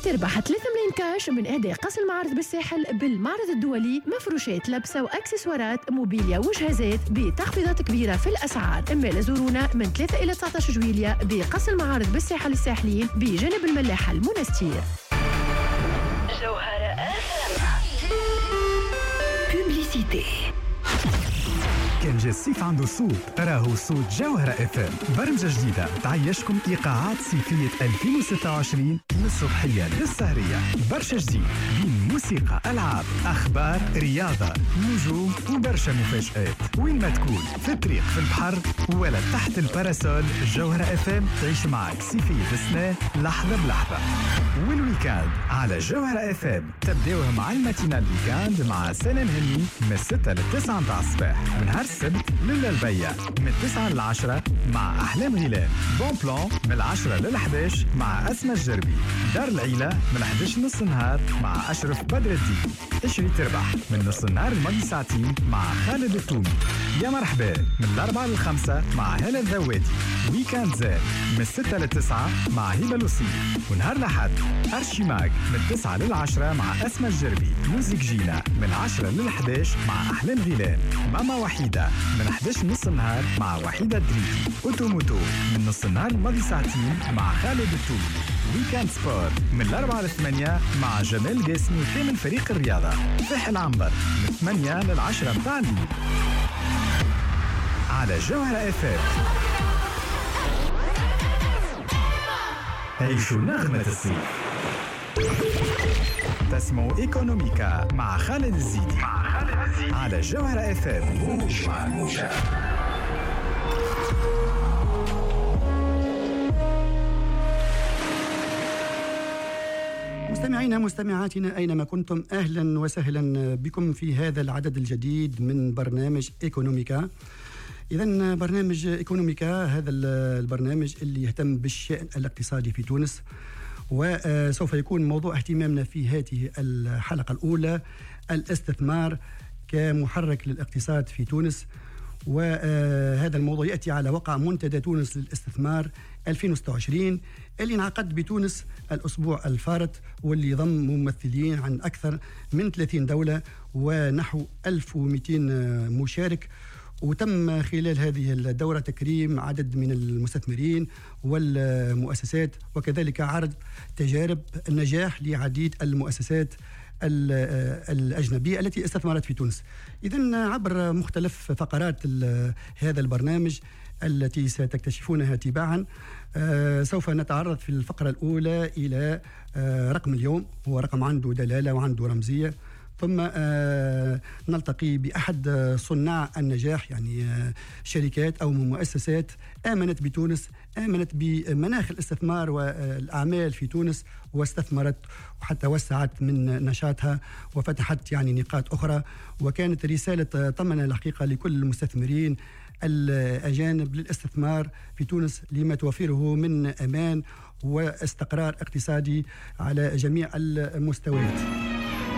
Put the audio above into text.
تربح 3 ملايين كاش من إهداء قصر المعارض بالساحل بالمعرض الدولي، مفروشات لبسة وأكسسوارات موبيليا وجهازات بتخفيضات كبيرة في الأسعار. أما لزورونا من 3 إلى 19 جويلية بقصر المعارض بالساحل الساحلين بجانب الملاحة المنستير. جوهرة بوبليسيتي. كان جا الصيف عنده صوت، راهو صوت جوهرة FM، برمجة جديدة تعيشكم إيقاعات صيفية 2026 من الصبحية للسهرية. برشا جديد بين موسيقى، ألعاب، أخبار، رياضة، نجوم وبرشا مفاجآت. وين ما تكون، في الطريق، في البحر ولا تحت الباراسول، جوهرة FM تعيش معك صيفية السنة لحظة بلحظة. والويكاند على جوهرة FM تبداوها مع الماتينال ويكاند مع سنن هني من 6 ل 9 متاع الصباح، ونهار السبت لولا البيع من 9 ل 10 مع أحلام غيلان. بون بلان من 10 ل 11 مع أسمى الجربي. دار العيلة من 11 نص نهار مع أشرف بدر الدين. اشري تربح من نص النهار الماضي ساعتين مع خالد التومي. يا مرحبا من 4 ل 5 مع هلا الذواتي. ويكاند زاد من 6 ل 9 مع هبة لوسي. ونهار الأحد أرشيماغ من 9 ل 10 مع أسمى الجربي. موزيك جينا من 10 ل 11 مع أحلام غيلان. ماما وحيدة من 11 نص النهار مع وحيدة دريدي. أوتوموتو من نص النهار الماضي ساعتين مع خالد التومي. ويكاند سبور من 4 ل 8 مع جمال قاسمي وكامل فريق الرياضة. فح العنبر من 8 ل 10 متاع الليل على جوهرة FM. عيشوا نغمة الصيف. تسمعوا إيكونوميكا مع خالد الزيدي على جوهرة FM. مستمعينا مستمعاتنا أينما كنتم، أهلا وسهلا بكم في هذا العدد الجديد من برنامج إيكونوميكا. إذن برنامج إيكونوميكا هذا البرنامج اللي يهتم بالشأن الاقتصادي في تونس، وسوف يكون موضوع اهتمامنا في هذه الحلقة الأولى الاستثمار كمحرك للاقتصاد في تونس. وهذا الموضوع يأتي على وقع منتدى تونس للاستثمار 2026 اللي انعقد بتونس الأسبوع الفارط، واللي ضم ممثلين عن أكثر من 30 دولة ونحو 1200 مشارك. وتم خلال هذه الدورة تكريم عدد من المستثمرين والمؤسسات، وكذلك عرض تجارب النجاح لعديد المؤسسات الأجنبية التي استثمرت في تونس. إذن عبر مختلف فقرات هذا البرنامج التي ستكتشفونها تباعا، سوف نتعرض في الفقرة الأولى إلى رقم اليوم، هو رقم عنده دلالة وعنده رمزية. ثم نلتقي بأحد صناع النجاح، يعني شركات أو مؤسسات آمنت بتونس، آمنت بمناخ الاستثمار والأعمال في تونس، واستثمرت وحتى وسعت من نشاطها وفتحت يعني نقاط أخرى. وكانت رسالة طمأنة الحقيقة لكل المستثمرين الأجانب للاستثمار في تونس لما توفره من أمان واستقرار اقتصادي على جميع المستويات.